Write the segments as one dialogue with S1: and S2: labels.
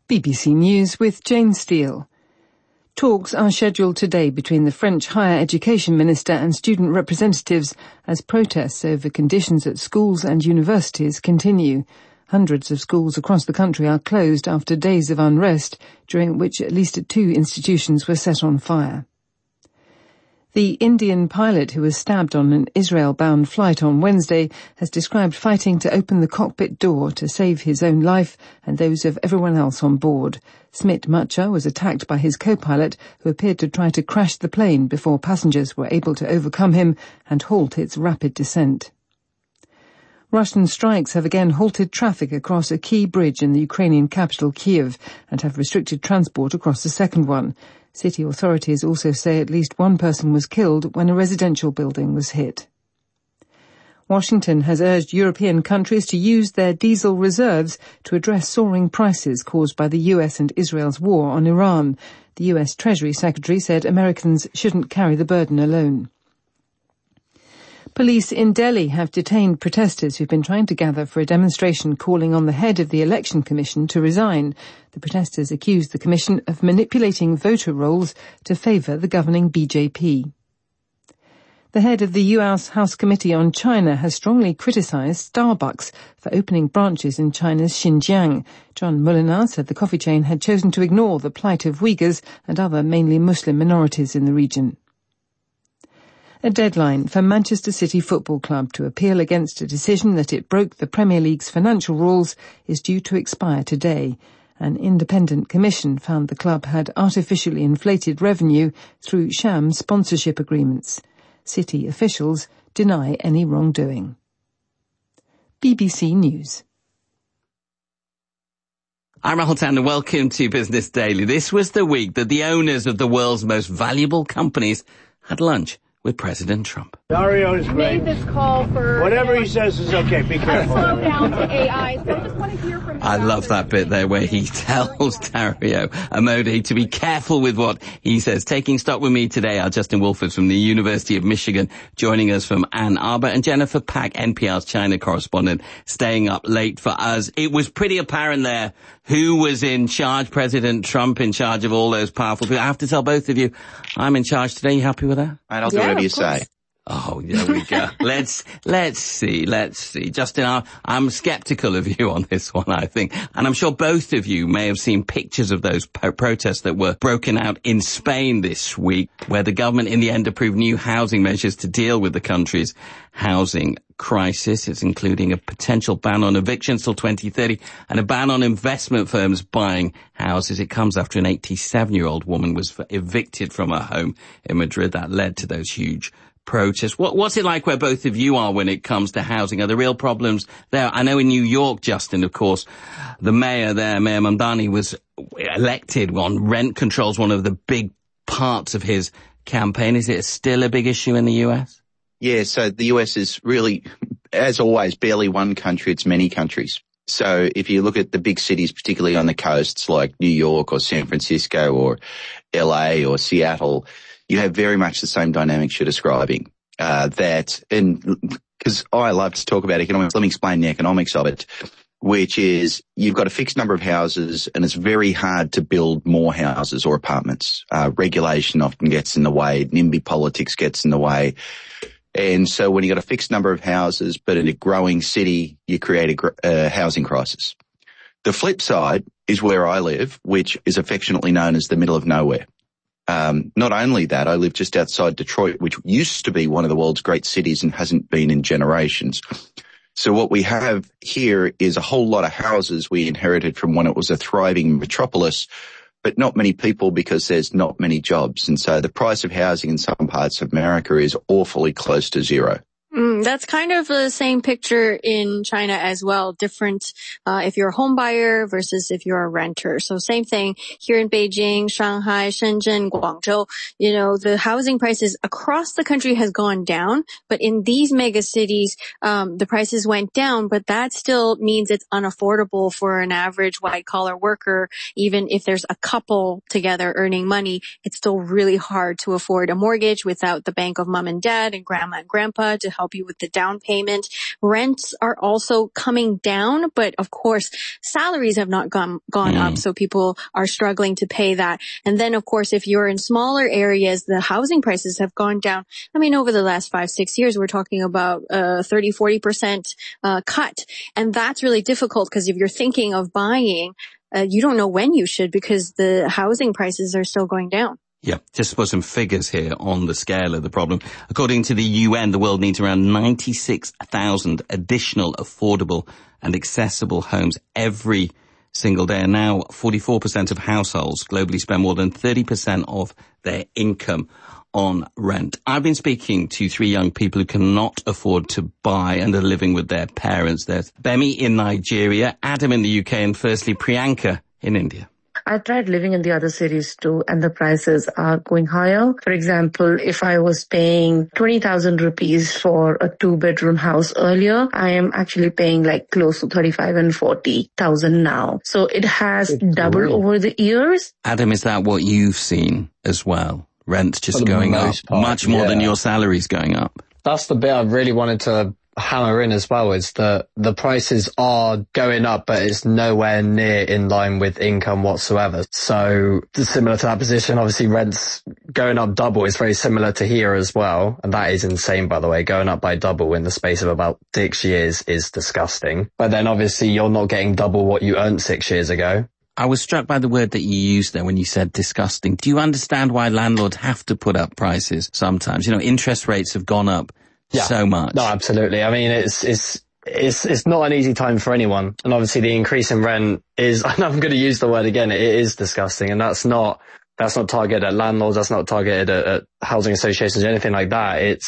S1: BBC News with Jane Steele. Talks are scheduled today between the French Higher Education Minister and student representatives as protests over conditions at schools and universities continue. Hundreds of schools across the country are closed after days of unrest, during which at least 2 institutions were set on fire. The Indian pilot who was stabbed on an Israel-bound flight on Wednesday has described fighting to open the cockpit door to save his own life and those of everyone else on board. Smit Macha was attacked by his co-pilot, who appeared to try to crash the plane before passengers were able to overcome him and halt its rapid descent. Russian strikes have again halted traffic across a key bridge in the Ukrainian capital Kyiv and have restricted transport across the second one. City authorities also say at least one person was killed when a residential building was hit. Washington has urged European countries to use their diesel reserves to address soaring prices caused by the US and Israel's war on Iran. The US Treasury Secretary said Americans shouldn't carry the burden alone. Police in Delhi have detained protesters who've been trying to gather for a demonstration calling on the head of the Election Commission to resign. The protesters accused the commission of manipulating voter rolls to favour the governing BJP. The head of the US House Committee on China has strongly criticised Starbucks for opening branches in China's Xinjiang. John Molinar said the coffee chain had chosen to ignore the plight of Uyghurs and other mainly Muslim minorities in the region. A deadline for Manchester City Football Club to appeal against a decision that it broke the Premier League's financial rules is due to expire today. An independent commission found the club had artificially inflated revenue through sham sponsorship agreements. City officials deny any wrongdoing. BBC News.
S2: I'm Rahul Tandon. Welcome to Business Daily. This was the week that the owners of the world's most valuable companies had lunch with President Trump.
S3: Dario is great.
S4: Made this call for
S3: whatever he says is okay. Be careful.
S4: Slow down to AI. So I just want to hear from you.
S2: I love that bit there where he tells Dario Amodei to be careful with what he says. Taking stock with me today are Justin Wolford from the University of Michigan, joining us from Ann Arbor, and Jennifer Pack, NPR's China correspondent, staying up late for us. It was pretty apparent there who was in charge. President Trump in charge of all those powerful people. I have to tell both of you, I'm in charge today. You happy with that?
S5: And I'll do whatever you say.
S2: Oh, there we go. Let's see. Justin, I'm skeptical of you on this one, I think. And I'm sure both of you may have seen pictures of those protests that were broken out in Spain this week, where the government in the end approved new housing measures to deal with the country's housing crisis. It's including a potential ban on evictions till 2030 and a ban on investment firms buying houses. It comes after an 87-year-old woman was evicted from her home in Madrid. That led to those huge protests. What's it like where both of you are when it comes to housing? Are there real problems there? I know in New York, Justin, of course, the mayor there, Mayor Mamdani, was elected on rent controls, one of the big parts of his campaign. Is it still a big issue in the US?
S5: Yeah, so the US is really, as always, barely one country, it's many countries. So if you look at the big cities, particularly on the coasts like New York or San Francisco or LA or Seattle, you have very much the same dynamics you're describing. Because I love to talk about economics, let me explain the economics of it, which is you've got a fixed number of houses and it's very hard to build more houses or apartments. Regulation often gets in the way, NIMBY politics gets in the way. And so when you've got a fixed number of houses, but in a growing city, you create a housing crisis. The flip side is where I live, which is affectionately known as the middle of nowhere. Not only that, I live just outside Detroit, which used to be one of the world's great cities and hasn't been in generations. So what we have here is a whole lot of houses we inherited from when it was a thriving metropolis, but not many people because there's not many jobs. And so the price of housing in some parts of America is awfully close to zero.
S6: That's kind of the same picture in China as well. Different if you're a home buyer versus if you're a renter. So same thing here in Beijing, Shanghai, Shenzhen, Guangzhou. You know, the housing prices across the country has gone down, but in these mega cities, the prices went down, but that still means it's unaffordable for an average white collar worker. Even if there's a couple together earning money, it's still really hard to afford a mortgage without the bank of mom and dad and grandma and grandpa to help you with the down payment. Rents are also coming down, but of course, salaries have not gone up, so people are struggling to pay that. And then, of course, if you're in smaller areas, the housing prices have gone down. I mean, over the last 5-6 years, we're talking about 30-40% cut. And that's really difficult because if you're thinking of buying, you don't know when you should because the housing prices are still going down.
S2: Yeah, just put some figures here on the scale of the problem. According to the UN, the world needs around 96,000 additional affordable and accessible homes every single day. And now 44% of households globally spend more than 30% of their income on rent. I've been speaking to 3 young people who cannot afford to buy and are living with their parents. There's Bemi in Nigeria, Adam in the UK, and firstly Priyanka in India.
S7: I tried living in the other cities too, and the prices are going higher. For example, if I was paying 20,000 rupees for a 2-bedroom house earlier, I am actually paying like close to 35 and 40,000 now. So it has doubled over the years.
S2: Adam, is that what you've seen as well? Rent just going up much more than your salaries going up.
S8: That's the bit I really wanted to hammer in as well, is that the prices are going up, but it's nowhere near in line with income whatsoever. So similar to that position, obviously rents going up double is very similar to here as well. And that is insane, by the way. Going up by double in the space of about 6 years is disgusting. But then obviously you're not getting double what you earned 6 years ago.
S2: I was struck by the word that you used there when you said disgusting. Do you understand why landlords have to put up prices sometimes? You know, interest rates have gone up so much. No,
S8: absolutely. I mean, it's not an easy time for anyone. And obviously the increase in rent is, and I'm going to use the word again, it is disgusting. And that's not targeted at landlords. That's not targeted at housing associations or anything like that. It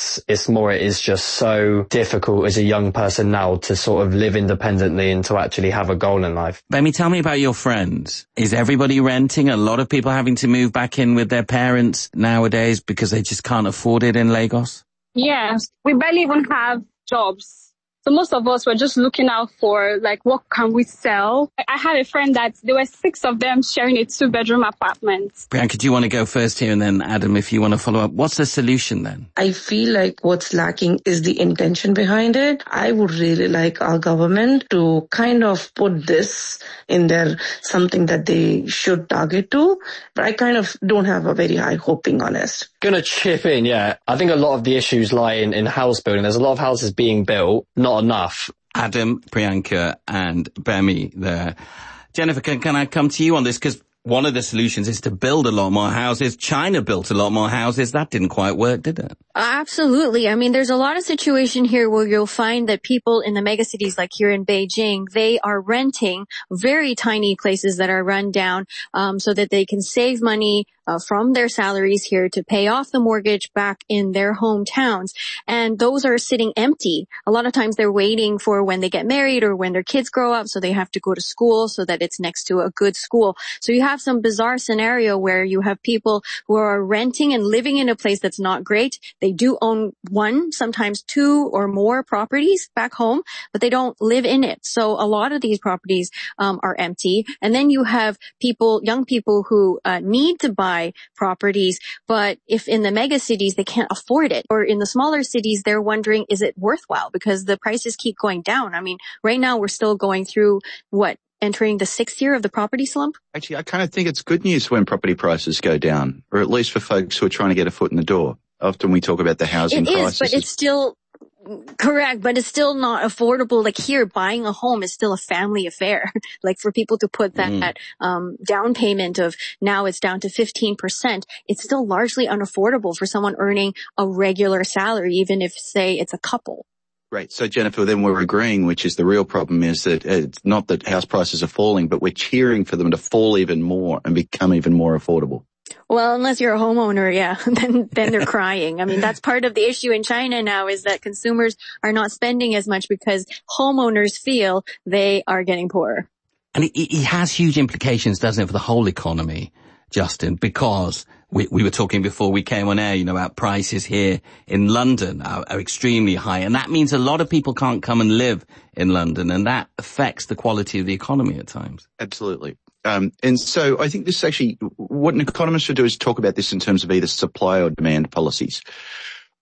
S8: is just so difficult as a young person now to sort of live independently and to actually have a goal in life.
S2: Bemi, tell me about your friends. Is everybody renting? A lot of people having to move back in with their parents nowadays because they just can't afford it in Lagos?
S9: Yes, we barely even have jobs. So most of us were just looking out for, like, what can we sell? I had a friend that there were 6 of them sharing a 2-bedroom apartment.
S2: Priyanka, do you want to go first here? And then Adam, if you want to follow up, what's the solution then?
S7: I feel like what's lacking is the intention behind it. I would really like our government to kind of put this in there, something that they should target to. But I kind of don't have a very high hope, being honest.
S8: Gonna chip in, yeah. I think a lot of the issues lie in house building. There's a lot of houses being built, not enough.
S2: Adam, Priyanka and Bemi there. Jennifer, can I come to you on this? Because one of the solutions is to build a lot more houses. China built a lot more houses. That didn't quite work, did it?
S6: Absolutely. I mean, there's a lot of situation here where you'll find that people in the megacities, like here in Beijing, they are renting very tiny places that are run down, so that they can save money from their salaries here to pay off the mortgage back in their hometowns. And those are sitting empty. A lot of times they're waiting for when they get married or when their kids grow up, so they have to go to school so that it's next to a good school. So you have some bizarre scenario where you have people who are renting and living in a place that's not great. They do own 1, sometimes 2 or more properties back home, but they don't live in it. So a lot of these properties are empty. And then you have young people who need to buy properties, but if in the mega cities they can't afford it, or in the smaller cities they're wondering, is it worthwhile? Because the prices keep going down. I mean, right now we're still going through entering the 6th year of the property slump?
S5: Actually, I kind of think it's good news when property prices go down, or at least for folks who are trying to get a foot in the door. Often we talk about the housing crisis.
S6: It is, but it's still correct, but it's still not affordable. Like here, buying a home is still a family affair. Like for people to put that down payment of now it's down to 15%, it's still largely unaffordable for someone earning a regular salary, even if, say, it's a couple.
S5: Right. So, Jennifer, then we're agreeing, which is the real problem is that it's not that house prices are falling, but we're cheering for them to fall even more and become even more affordable.
S6: Well, unless you're a homeowner, yeah, then they're crying. I mean, that's part of the issue in China now, is that consumers are not spending as much because homeowners feel they are getting poorer.
S2: And it has huge implications, doesn't it, for the whole economy, Justin, because we were talking before we came on air, about prices here in London are extremely high. And that means a lot of people can't come and live in London, and that affects the quality of the economy at times.
S5: Absolutely. And so I think this is actually what an economist should do is talk about this in terms of either supply or demand policies.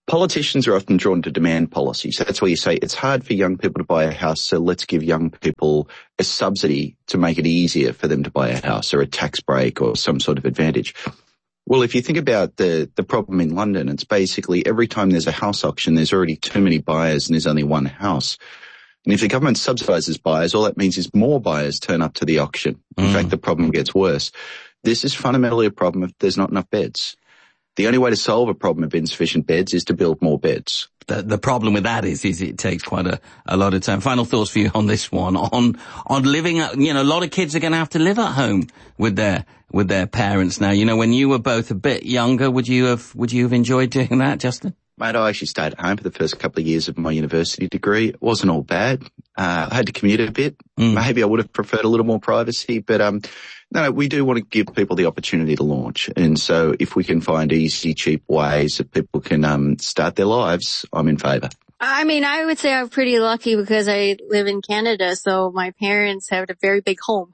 S5: Politicians are often drawn to demand policy. So that's why you say it's hard for young people to buy a house, so let's give young people a subsidy to make it easier for them to buy a house, or a tax break or some sort of advantage. Well, if you think about the problem in London, it's basically every time there's a house auction, there's already too many buyers and there's only one house. And if the government subsidises buyers, all that means is more buyers turn up to the auction. In fact, the problem gets worse. This is fundamentally a problem if there's not enough beds. The only way to solve a problem of insufficient beds is to build more beds.
S2: The problem with that is it takes quite a lot of time. Final thoughts for you on this one, on living, you know, a lot of kids are going to have to live at home with their parents now. You know, when you were both a bit younger, would you have enjoyed doing that, Justin?
S5: Mate, I actually stayed at home for the first couple of years of my university degree. It wasn't all bad. I had to commute a bit. Maybe I would have preferred a little more privacy, but no, we do want to give people the opportunity to launch. And so if we can find easy, cheap ways that people can start their lives, I'm in favour.
S6: I mean, I would say I'm pretty lucky because I live in Canada, so my parents have a very big home.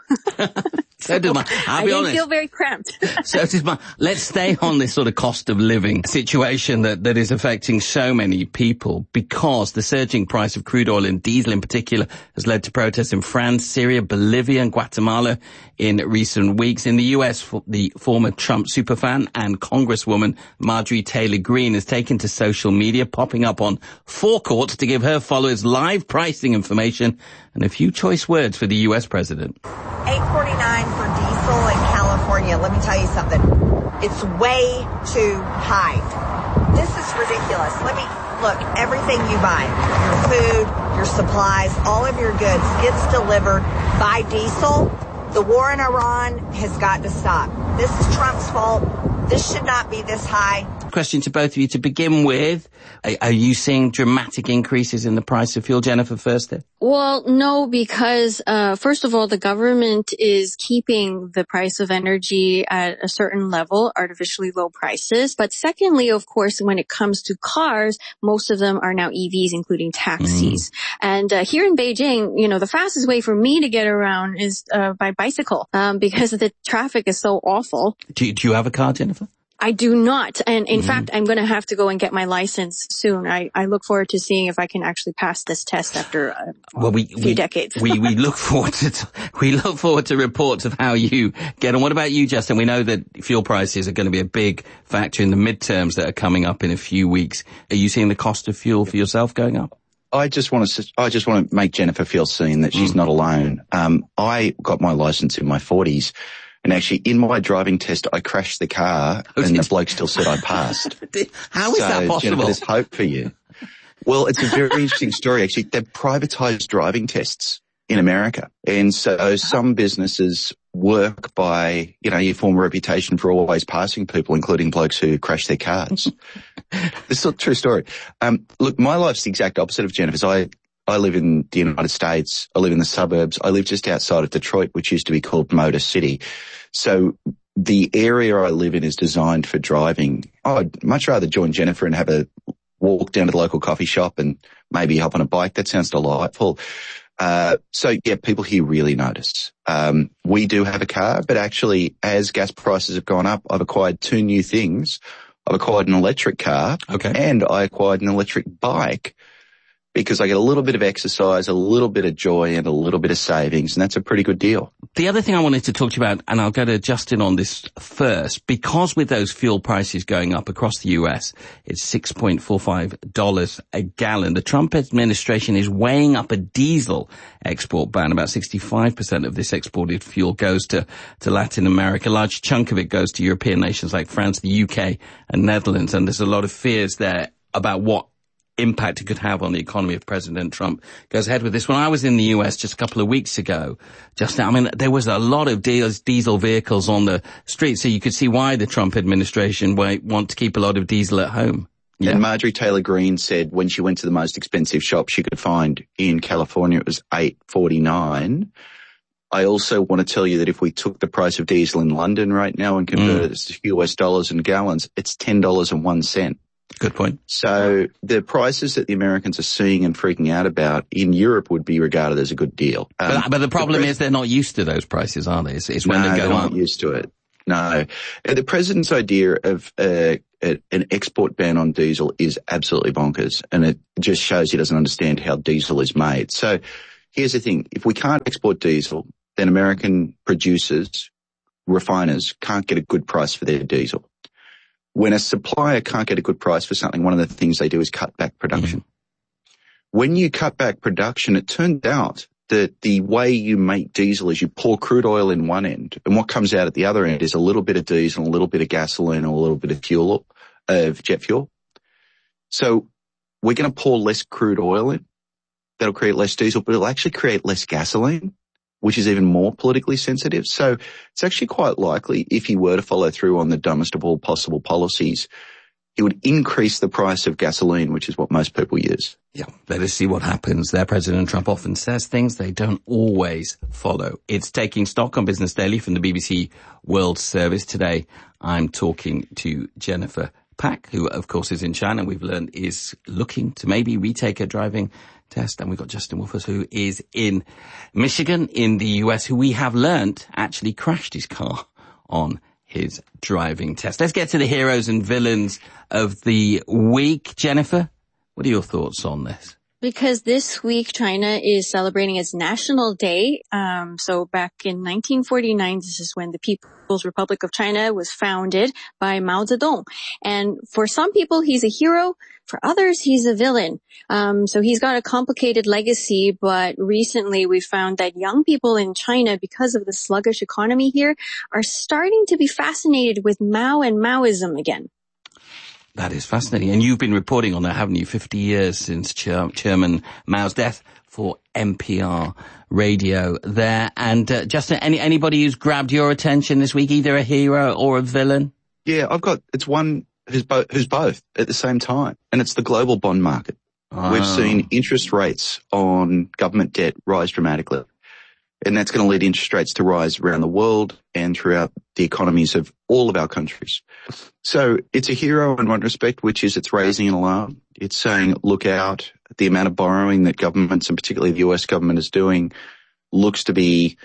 S2: So did mine. I'll be honest.
S6: I didn't feel very cramped.
S2: So did mine. Let's stay on this sort of cost of living situation that is affecting so many people, because the surging price of crude oil and diesel in particular has led to protests in France, Syria, Bolivia and Guatemala in recent weeks. In the US, the former Trump superfan and Congresswoman Marjorie Taylor Greene has taken to social media, popping up on forecourt to give her followers live pricing information and a few choice words for the US president.
S10: $8.49 for diesel in California. Let me tell you something. It's way too high. This is ridiculous. Look, everything you buy, your food, your supplies, all of your goods gets delivered by diesel. The war in Iran has got to stop. This is Trump's fault. This should not be this high.
S2: Question to both of you to begin with. Are you seeing dramatic increases in the price of fuel? Jennifer, first there.
S6: Well, no, because first of all, the government is keeping the price of energy at a certain level, artificially low prices. But secondly, of course, when it comes to cars, most of them are now EVs, including taxis. And here in Beijing, you know, the fastest way for me to get around is by bicycle because the traffic is so awful.
S2: Do you have a car, Jennifer?
S6: I do not. And in fact, I'm going to have to go and get my license soon. I look forward to seeing if I can actually pass this test after a few decades.
S2: we look forward to reports of how you get on. What about you, Justin? We know that fuel prices are going to be a big factor in the midterms that are coming up in a few weeks. Are you seeing the cost of fuel for yourself going up?
S5: I just want to make Jennifer feel seen that she's not alone. I got my license in my 40s. And actually, in my driving test, I crashed the car, and the bloke still said I passed.
S2: How is that possible?
S5: Jennifer, there's hope for you. Well, it's a very interesting story, actually. They've privatized driving tests in America. And so some businesses work by, you know, you form a reputation for always passing people, including blokes who crash their cars. This is a true story. Look, my life's the exact opposite of Jennifer's. I live in the United States. I live in the suburbs. I live just outside of Detroit, which used to be called Motor City. So the area I live in is designed for driving. I'd much rather join Jennifer and have a walk down to the local coffee shop and maybe hop on a bike. That sounds delightful. So yeah, people here really notice. We do have a car, but actually as gas prices have gone up, I've acquired two new things. I've acquired an electric car and I acquired an electric bike, because I get a little bit of exercise, a little bit of joy, and a little bit of savings, and that's a pretty good deal.
S2: The other thing I wanted to talk to you about, and I'll go to Justin on this first, because with those fuel prices going up across the US, it's $6.45 a gallon. The Trump administration is weighing up a diesel export ban. About 65% of this exported fuel goes to Latin America. A large chunk of it goes to European nations like France, the UK, and Netherlands, and there's a lot of fears there about what impact it could have on the economy if President Trump goes ahead with this. When I was in the US just a couple of weeks ago, there was a lot of diesel vehicles on the street, so you could see why the Trump administration want to keep a lot of diesel at home. Yeah.
S5: And Marjorie Taylor Greene said when she went to the most expensive shop she could find in California, it was $8.49. I also want to tell you that if we took the price of diesel in London right now and converted it to US dollars and gallons, it's $10.01.
S2: Good point.
S5: So the prices that the Americans are seeing and freaking out about in Europe would be regarded as a good deal.
S2: But the problem is they're not used to those prices, are they? It's when they go up.
S5: They're not used to it. No. The president's idea of an export ban on diesel is absolutely bonkers, and it just shows he doesn't understand how diesel is made. So here's the thing. If we can't export diesel, then American producers, refiners, can't get a good price for their diesel. When a supplier can't get a good price for something, one of the things they do is cut back production. When you cut back production, it turns out that the way you make diesel is you pour crude oil in one end, and what comes out at the other end is a little bit of diesel, a little bit of gasoline, or a little bit of jet fuel. So we're going to pour less crude oil in. That'll create less diesel, but it'll actually create less gasoline, which is even more politically sensitive. So it's actually quite likely, if he were to follow through on the dumbest of all possible policies, it would increase the price of gasoline, which is what most people use.
S2: Yeah, let us see what happens there. President Trump often says things they don't always follow. It's Taking Stock on Business Daily from the BBC World Service. Today, I'm talking to Jennifer Pak, who, of course, is in China. We've learned is looking to maybe retake her driving test. And we've got Justin Wolfers, who is in Michigan in the US, who we have learned actually crashed his car on his driving test. Let's get to the heroes and villains of the week. Jennifer, what are your thoughts on this?
S6: Because this week China is celebrating its National Day. So back in 1949, this is when the People's Republic of China was founded by Mao Zedong. And for some people, he's a hero. For others, he's a villain. So he's got a complicated legacy, but recently we found that young people in China, because of the sluggish economy here, are starting to be fascinated with Mao and Maoism again.
S2: That is fascinating. And you've been reporting on that, haven't you? 50 years since Chairman Mao's death for NPR radio there. And Justin, anybody who's grabbed your attention this week, either a hero or a villain?
S5: Yeah, it's one who's both at the same time, and it's the global bond market. Oh. We've seen interest rates on government debt rise dramatically, and that's going to lead interest rates to rise around the world and throughout the economies of all of our countries. So it's a hero in one respect, which is it's raising an alarm. It's saying, look out, the amount of borrowing that governments, and particularly the US government, is doing looks to be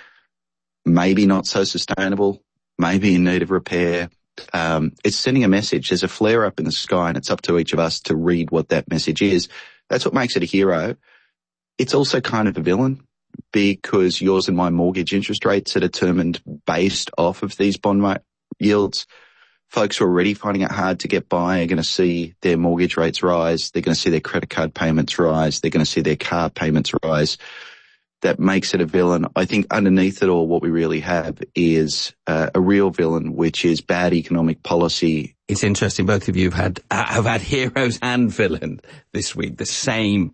S5: maybe not so sustainable, maybe in need of repair. It's sending a message. There's a flare up in the sky, and it's up to each of us to read what that message is. That's what makes it a hero. It's also kind of a villain, because yours and my mortgage interest rates are determined based off of these bond yields. Folks who are already finding it hard to get by are going to see their mortgage rates rise. They're going to see their credit card payments rise. They're going to see their car payments rise. That makes it a villain. I think underneath it all, what we really have is a real villain, which is bad economic policy.
S2: It's interesting. Both of you have had heroes and villain this week. The same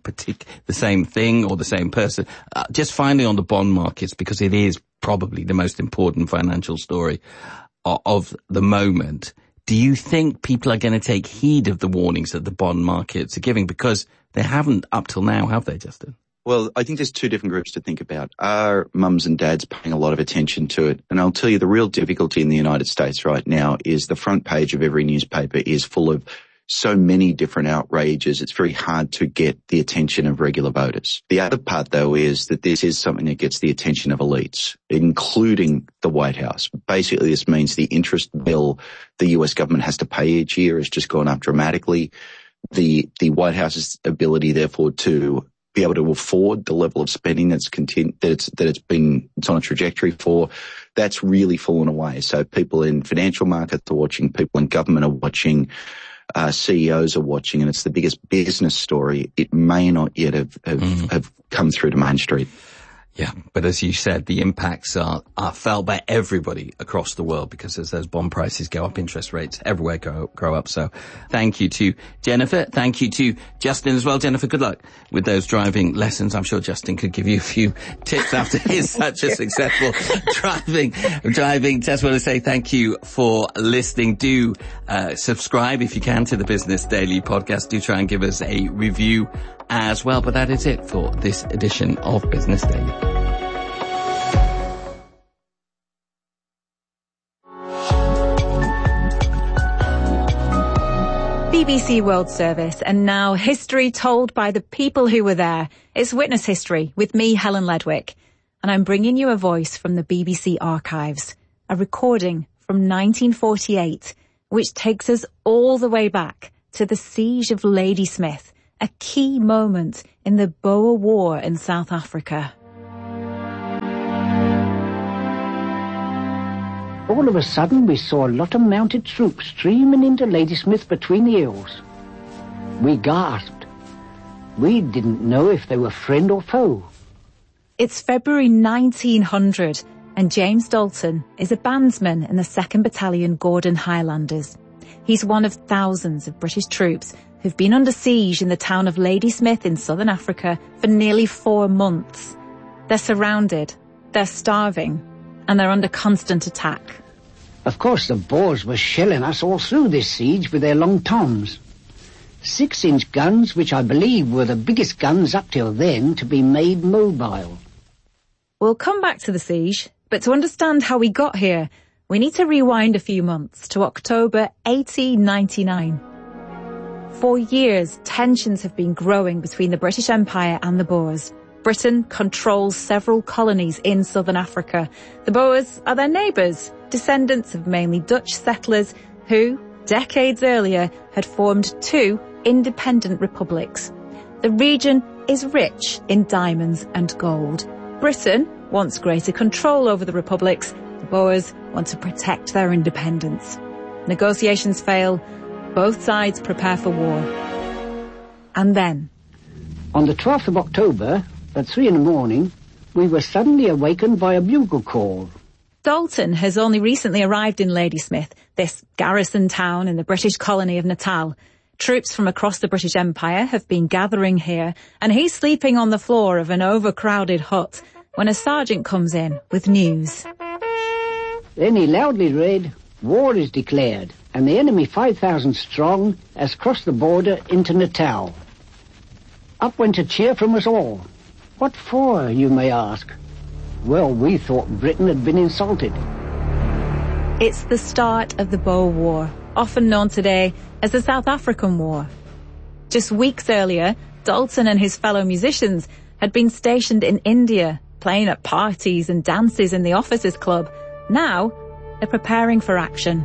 S2: thing or the same person. Just finally on the bond markets, because it is probably the most important financial story of the moment. Do you think people are going to take heed of the warnings that the bond markets are giving? Because they haven't up till now, have they, Justin?
S5: Well, I think there's two different groups to think about. Are mums and dads paying a lot of attention to it? And I'll tell you, the real difficulty in the United States right now is the front page of every newspaper is full of so many different outrages. It's very hard to get the attention of regular voters. The other part, though, is that this is something that gets the attention of elites, including the White House. Basically, this means the interest bill the US government has to pay each year has just gone up dramatically. The White House's ability, therefore, to be able to afford the level of spending it's on a trajectory for, that's really fallen away. So people in financial markets are watching, people in government are watching, CEOs are watching, and it's the biggest business story. It may not yet have come through to Main Street.
S2: Yeah, but as you said, the impacts are felt by everybody across the world, because as those bond prices go up, interest rates everywhere grow up. So thank you to Jennifer. Thank you to Justin as well. Jennifer, good luck with those driving lessons. I'm sure Justin could give you a few tips after his such a successful driving test. I want to say thank you for listening. Do subscribe if you can to the Business Daily podcast. Do try and give us a review as well. But that is it for this edition of Business Daily.
S11: BBC World Service, and now history told by the people who were there. It's Witness History with me, Helen Ledwick, and I'm bringing you a voice from the BBC archives, a recording from 1948, which takes us all the way back to the Siege of Ladysmith, a key moment in the Boer War in South Africa.
S12: All of a sudden we saw a lot of mounted troops streaming into Ladysmith between the hills. We gasped. We didn't know if they were friend or foe.
S11: It's February 1900 and James Dalton is a bandsman in the 2nd Battalion Gordon Highlanders. He's one of thousands of British troops who've been under siege in the town of Ladysmith in southern Africa for nearly 4 months. They're surrounded, they're starving, and they're under constant attack.
S12: Of course, the Boers were shelling us all through this siege with their long toms. 6-inch guns, which I believe were the biggest guns up till then to be made mobile.
S11: We'll come back to the siege, but to understand how we got here, we need to rewind a few months to October 1899. For years, tensions have been growing between the British Empire and the Boers. Britain controls several colonies in southern Africa. The Boers are their neighbours, descendants of mainly Dutch settlers who, decades earlier, had formed 2 independent republics. The region is rich in diamonds and gold. Britain wants greater control over the republics. The Boers want to protect their independence. Negotiations fail. Both sides prepare for war. And then,
S12: on the 12th of October, at 3 in the morning, we were suddenly awakened by a bugle call.
S11: Dalton has only recently arrived in Ladysmith, this garrison town in the British colony of Natal. Troops from across the British Empire have been gathering here, and he's sleeping on the floor of an overcrowded hut when a sergeant comes in with news.
S12: Then he loudly read, "War is declared, and the enemy 5,000 strong has crossed the border into Natal." Up went a cheer from us all. What for, you may ask? Well, we thought Britain had been insulted.
S11: It's the start of the Boer War, often known today as the South African War. Just weeks earlier, Dalton and his fellow musicians had been stationed in India, playing at parties and dances in the Officers' Club. Now, they're preparing for action.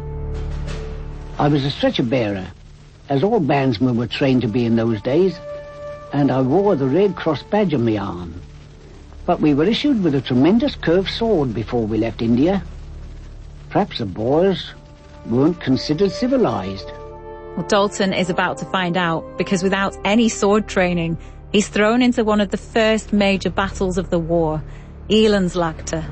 S12: I was a stretcher bearer, as all bandsmen were trained to be in those days, and I wore the Red Cross badge on my arm. But we were issued with a tremendous curved sword before we left India. Perhaps the Boers weren't considered civilized.
S11: Well, Dalton is about to find out, because without any sword training, he's thrown into one of the first major battles of the war, Elandslaagte.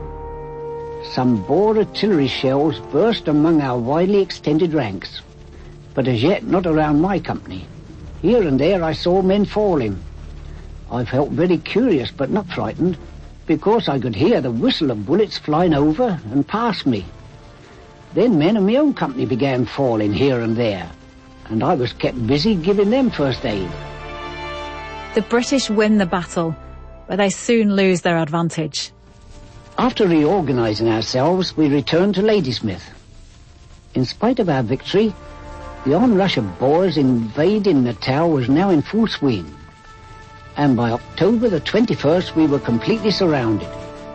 S12: Some Boer artillery shells burst among our widely extended ranks, but as yet not around my company. Here and there I saw men falling. I felt very curious but not frightened, because I could hear the whistle of bullets flying over and past me. Then men of my own company began falling here and there, and I was kept busy giving them first aid.
S11: The British win the battle, but they soon lose their advantage.
S12: After reorganizing ourselves, we returned to Ladysmith. In spite of our victory, the onrush of Boers invading Natal was now in full swing, and by October the 21st we were completely surrounded.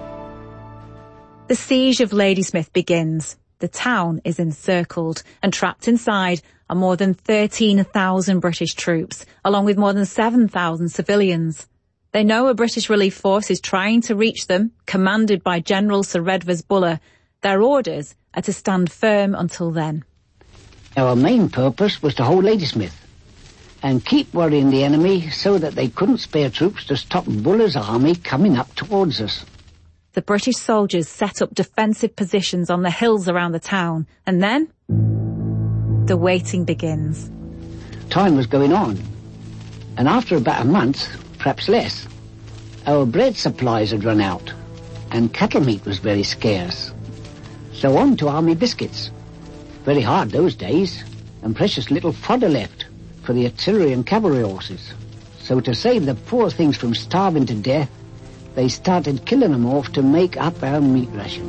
S11: The siege of Ladysmith begins. The town is encircled, and trapped inside are more than 13,000 British troops, along with more than 7,000 civilians. They know a British relief force is trying to reach them, commanded by General Sir Redvers Buller. Their orders are to stand firm until then.
S12: Our main purpose was to hold Ladysmith and keep worrying the enemy so that they couldn't spare troops to stop Buller's army coming up towards us.
S11: The British soldiers set up defensive positions on the hills around the town, and then the waiting begins.
S12: Time was going on, and after about a month, perhaps less, our bread supplies had run out, and cattle meat was very scarce. So on to army biscuits. Very hard those days, and precious little fodder left for the artillery and cavalry horses. So to save the poor things from starving to death, they started killing them off to make up our meat ration.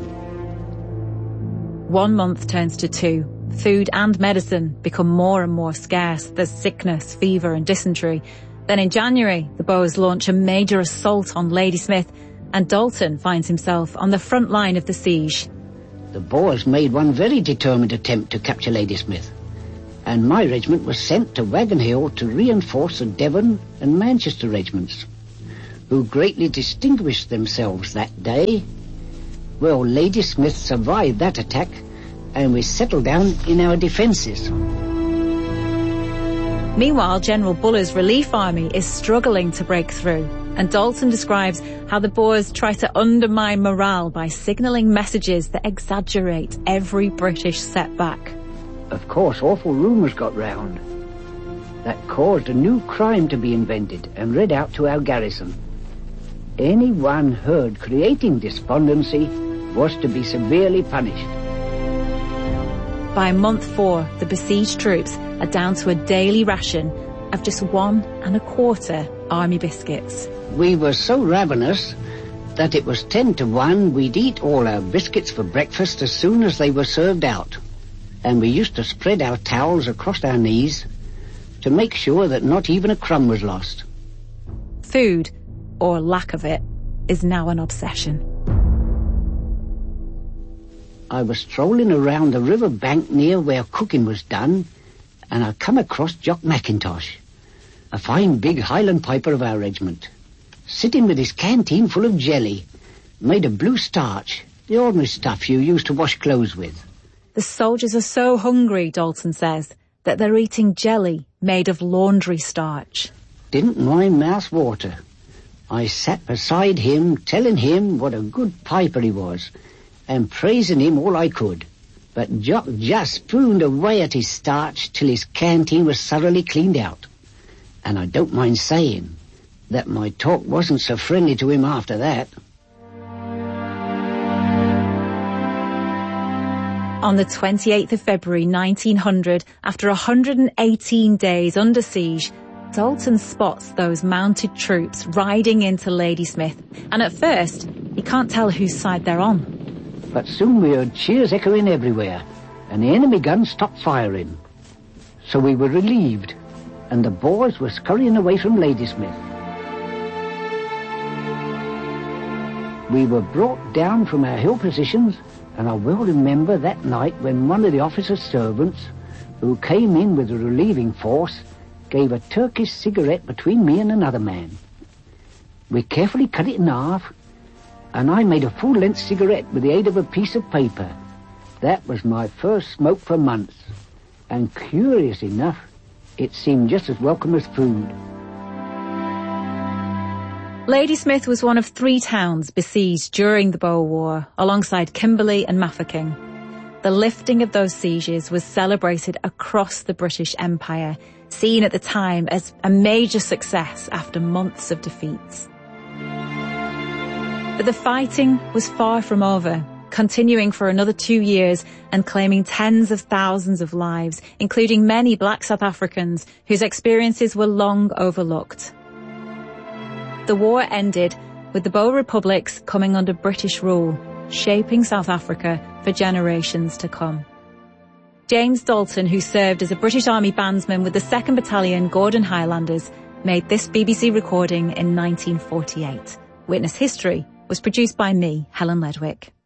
S11: 1 month turns to 2. Food and medicine become more and more scarce. There's sickness, fever and dysentery. Then in January, the Boers launch a major assault on Ladysmith, and Dalton finds himself on the front line of the siege.
S12: The Boers made one very determined attempt to capture Ladysmith, and my regiment was sent to Wagon Hill to reinforce the Devon and Manchester regiments, who greatly distinguished themselves that day. Well, Ladysmith survived that attack, and we settled down in our defences.
S11: Meanwhile, General Buller's relief army is struggling to break through, and Dalton describes how the Boers try to undermine morale by signalling messages that exaggerate every British setback.
S12: Of course, awful rumours got round. That caused a new crime to be invented and read out to our garrison. Anyone heard creating despondency was to be severely punished.
S11: By month 4, the besieged troops are down to a daily ration of just 1 1/4 army biscuits.
S12: We were so ravenous that it was 10 to 1 we'd eat all our biscuits for breakfast as soon as they were served out. And we used to spread our towels across our knees to make sure that not even a crumb was lost.
S11: Food, or lack of it, is now an obsession.
S12: I was strolling around the river bank near where cooking was done, and I come across Jock McIntosh, a fine big Highland piper of our regiment, sitting with his canteen full of jelly, made of blue starch, the ordinary stuff you used to wash clothes with.
S11: The soldiers are so hungry, Dalton says, that they're eating jelly made of laundry starch.
S12: Didn't my mouth water. I sat beside him, telling him what a good piper he was, and praising him all I could. But Jock just spooned away at his starch till his canteen was thoroughly cleaned out. And I don't mind saying that my talk wasn't so friendly to him after that.
S11: On the 28th of February 1900, after 118 days under siege, Dalton spots those mounted troops riding into Ladysmith, and at first, he can't tell whose side they're on.
S12: But soon we heard cheers echoing everywhere, and the enemy guns stopped firing. So we were relieved, and the Boers were scurrying away from Ladysmith. We were brought down from our hill positions, and I well remember that night when one of the officers' servants, who came in with the relieving force, gave a Turkish cigarette between me and another man. We carefully cut it in half, and I made a full-length cigarette with the aid of a piece of paper. That was my first smoke for months, and curious enough, it seemed just as welcome as food.
S11: Ladysmith was one of 3 towns besieged during the Boer War, alongside Kimberley and Mafeking. The lifting of those sieges was celebrated across the British Empire, seen at the time as a major success after months of defeats. But the fighting was far from over, continuing for another 2 years and claiming tens of thousands of lives, including many black South Africans whose experiences were long overlooked. The war ended with the Boer republics coming under British rule, shaping South Africa for generations to come. James Dalton, who served as a British Army bandsman with the 2nd Battalion Gordon Highlanders, made this BBC recording in 1948. Witness History was produced by me, Helen Ledwick.